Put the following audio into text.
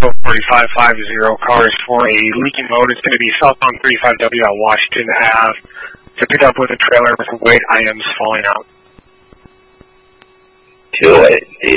4550 cars for a leaking load. It's going to be southbound 35W at Washington Ave to pick up with a trailer with weight items falling out. 208.